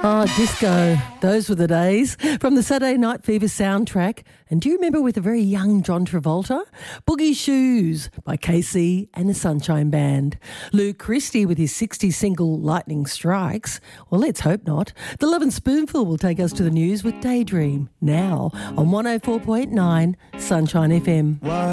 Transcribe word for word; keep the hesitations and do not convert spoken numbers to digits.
Oh, disco. Those were the days. From the Saturday Night Fever soundtrack. And do you remember with a very young John Travolta? Boogie Shoes by K C and the Sunshine Band. Lou Christie with his sixties single Lightning Strikes. Well, let's hope not. The Love and Spoonful will take us to the news with Daydream. Now on one oh four point nine Sunshine F M.